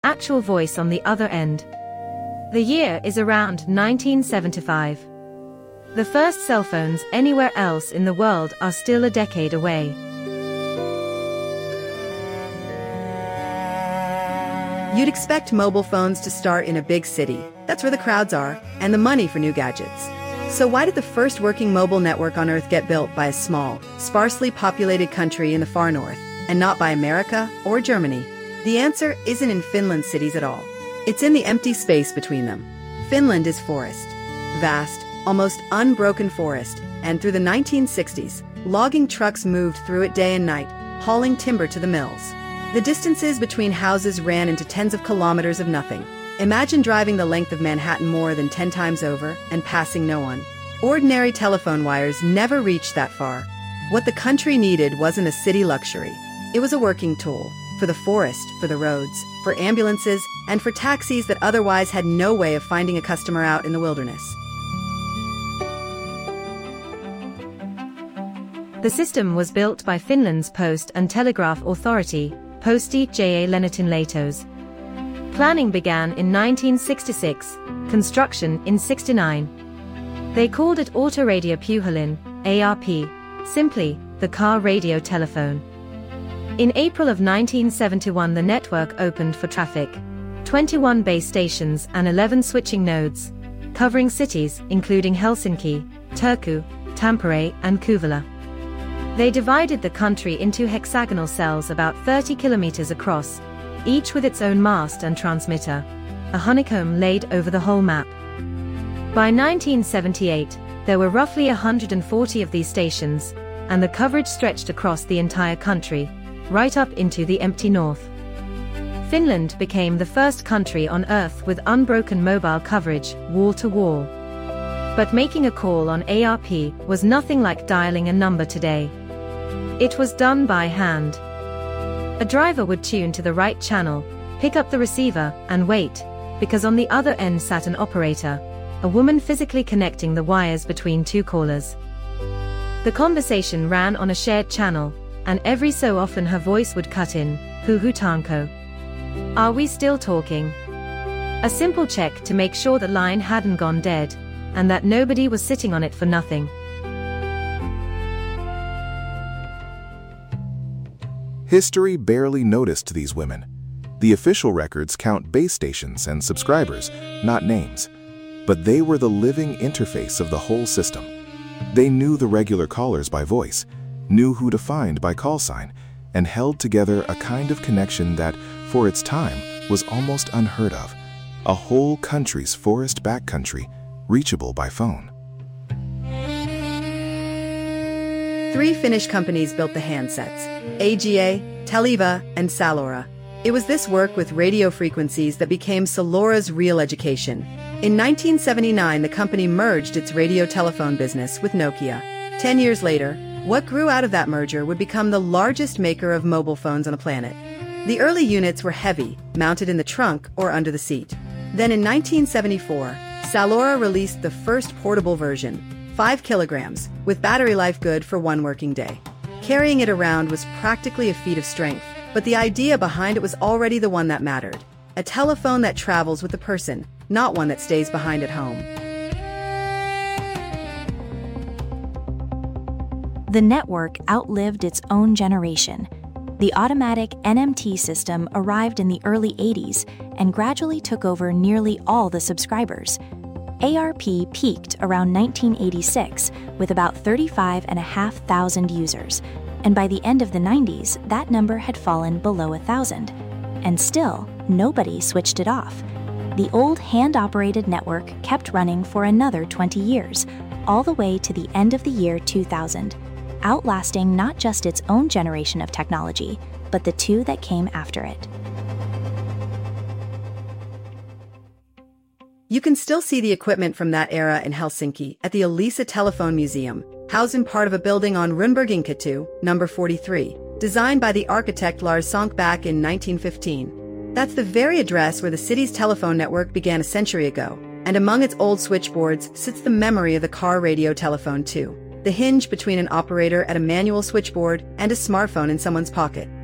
actual voice on the other end. The year is around 1975. The first cell phones anywhere else in the world are still a decade away. You'd expect mobile phones to start in a big city. That's where the crowds are, and the money for new gadgets. So why did the first working mobile network on Earth get built by a small, sparsely populated country in the far north, and not by America or Germany? The answer isn't in Finland's cities at all. It's in the empty space between them. Finland is forest. Vast, almost unbroken forest, and through the 1960s, logging trucks moved through it day and night, hauling timber to the mills. The distances between houses ran into tens of kilometers of nothing. Imagine driving the length of Manhattan more than 10 times over and passing no one. Ordinary telephone wires never reached that far. What the country needed wasn't a city luxury. It was a working tool for the forest, for the roads, for ambulances, and for taxis that otherwise had no way of finding a customer out in the wilderness. The system was built by Finland's Post and Telegraph Authority, Posti ja Lennätinlaitos. Planning began in 1966, construction in 1969. They called it Autoradio Puhelin, ARP, simply, the car radio telephone. In April of 1971 the network opened for traffic. 21 base stations and 11 switching nodes, covering cities including Helsinki, Turku, Tampere and Kouvola. They divided the country into hexagonal cells about 30 kilometers across, each with its own mast and transmitter, a honeycomb laid over the whole map. By 1978, there were roughly 140 of these stations, and the coverage stretched across the entire country, right up into the empty north. Finland became the first country on Earth with unbroken mobile coverage, wall to wall. But making a call on ARP was nothing like dialing a number today. It was done by hand. A driver would tune to the right channel, pick up the receiver, and wait, because on the other end sat an operator, a woman physically connecting the wires between two callers. The conversation ran on a shared channel, and every so often her voice would cut in, Huhutaanko? Are we still talking? A simple check to make sure the line hadn't gone dead, and that nobody was sitting on it for nothing. History barely noticed these women. The official records count base stations and subscribers, not names. But they were the living interface of the whole system. They knew the regular callers by voice, knew who to find by call sign, and held together a kind of connection that, for its time, was almost unheard of. A whole country's forest backcountry, reachable by phone. 3 Finnish companies built the handsets: AGA, Televa, and Salora. It was this work with radio frequencies that became Salora's real education. In 1979, the company merged its radio telephone business with Nokia. 10 years later, what grew out of that merger would become the largest maker of mobile phones on the planet. The early units were heavy, mounted in the trunk or under the seat. Then in 1974, Salora released the first portable version, 5 kilograms, with battery life good for 1 working day. Carrying it around was practically a feat of strength, but the idea behind it was already the one that mattered. A telephone that travels with the person, not one that stays behind at home. The network outlived its own generation. The automatic NMT system arrived in the early 80s and gradually took over nearly all the subscribers. ARP peaked around 1986 with about 35,500 users, and by the end of the 90s, that number had fallen below 1,000. And still, nobody switched it off. The old hand-operated network kept running for another 20 years, all the way to the end of the year 2000, outlasting not just its own generation of technology, but the 2 that came after it. You can still see the equipment from that era in Helsinki at the Elisa Telephone Museum, housed in part of a building on Rundberginkatu, number 43, designed by the architect Lars Sonck back in 1915. That's the very address where the city's telephone network began a century ago, and among its old switchboards sits the memory of the car radio telephone too, the hinge between an operator at a manual switchboard and a smartphone in someone's pocket.